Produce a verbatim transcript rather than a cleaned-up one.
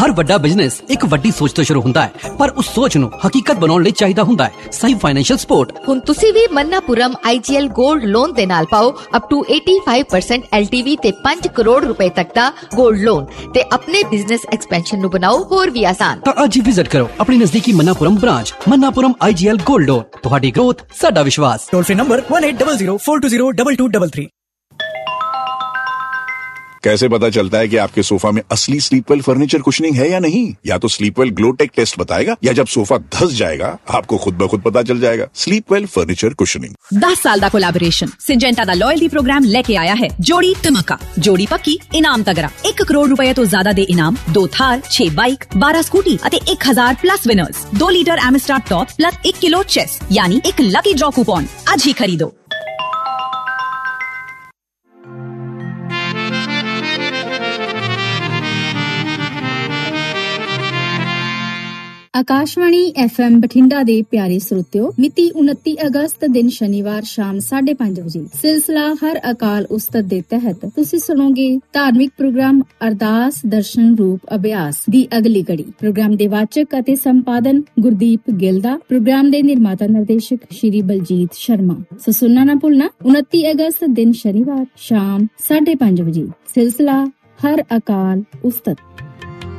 ਹਰ ਵੱਡਾ ਬਿਜ਼ਨਸ ਇੱਕ ਵੱਡੀ ਸੋਚ ਤੋਂ ਸ਼ੁਰੂ ਹੁੰਦਾ ਹੈ, ਪਰ ਉਸ ਸੋਚ ਨੂੰ ਹਕੀਕਤ ਬਣਾਉਣ ਲਈ ਚਾਹੀਦਾ ਹੁੰਦਾ ਹੈ ਸਹੀ ਫਾਈਨੈਂਸ਼ੀਅਲ ਸਪੋਰਟ। ਹੁਣ ਤੁਸੀਂ ਵੀ ਮन्नापुरम आई जी एल गोल्ड लोन ਦੇ ਨਾਲ ਪਾਓ ਅਪ ਟੂ ਪਚਾਸੀ ਪਰਸੈਂਟ L T V ਤੇ ਪੰਜ ਕਰੋੜ ਰੁਪਏ ਤੱਕ ਦਾ 골ਡ ਲੋਨ ਤੇ ਆਪਣੇ ਬਿਜ਼ਨਸ ਐਕਸਪੈਂਸ਼ਨ ਨੂੰ ਬਣਾਓ ਹੋਰ ਵੀ ਆਸਾਨ। ਤਾਂ ਅੱਜ ਹੀ ਵਿਜ਼ਿਟ ਕਰੋ ਆਪਣੀ ਨਜ਼ਦੀਕੀ मन्नापुरम ਬ੍ਰਾਂਚ। मन्नापुरम आई जी एल गोल्ड लोन, ਤੁਹਾਡੀ ਗ੍ਰੋਥ ਸਾਡਾ ਵਿਸ਼ਵਾਸ। Toll free number one eight double zero four to zero double two double three. कैसे पता चलता है कि आपके सोफा में असली स्लीपवेल फर्नीचर कुशनिंग है या नहीं? या तो स्लीपवेल ग्लोटेक टेस्ट बताएगा, या जब सोफा धस जाएगा आपको खुद ब खुद पता चल जाएगा। स्लीपवेल फर्नीचर कुशनिंग दस साल का कोलैबोरेशन सिंजेंटा दा लॉयल्टी प्रोग्राम लेके आया है जोड़ी धमाका। जोड़ी पक्की इनाम तगड़ा, एक करोड़ रुपए तो ज्यादा दे इनाम, दो थार, छह बाइक, बारह स्कूटी अते एक हजार प्लस विनर्स, दो लीटर एमिस्टार टॉप प्लस एक किलो चेस यानी एक लकी ड्रॉ कूपन। आज ही खरीदो। ਆਕਾਸ਼ਵਾਣੀ ਐਫ ਐਮ ਬਠਿੰਡਾ ਦੇ ਪਿਆਰੇ ਸਰੋਤਿਓ, ਮਿਤੀ ਉਨੱਤੀ ਅਗਸਤ ਦਿਨ ਸ਼ਨੀਵਾਰ ਸ਼ਾਮ ਸਾਢੇ ਪੰਜ ਵਜੇ ਸਿਲਸਿਲਾ ਹਰ ਅਕਾਲ ਉਸਤਤ ਦੇ ਤਹਿਤ ਤੁਸੀਂ ਸੁਣੋਗੇ ਧਾਰਮਿਕ ਪ੍ਰੋਗਰਾਮ ਅਰਦਾਸ ਦਰਸ਼ਨ ਰੂਪ ਅਭਿਆਸ ਦੀ ਅਗਲੀ ਕੜੀ। ਪ੍ਰੋਗਰਾਮ ਦੇ ਵਾਚਕ ਅਤੇ ਸੰਪਾਦਨ ਗੁਰਦੀਪ ਗਿੱਲ ਦਾ, ਪ੍ਰੋਗਰਾਮ ਦੇ ਨਿਰਮਾਤਾ ਨਿਰਦੇਸ਼ਕ ਸ਼੍ਰੀ ਬਲਜੀਤ ਸ਼ਰਮਾ। ਸੋ ਸੁਣਨਾ ਨਾ ਭੁੱਲਣਾ, ਉਨੱਤੀ ਅਗਸਤ ਦਿਨ ਸ਼ਨੀਵਾਰ ਸ਼ਾਮ ਸਾਢੇ ਪੰਜ ਵਜੇ ਸਿਲਸਿਲਾ ਹਰ ਅਕਾਲ ਉਸਤਤ।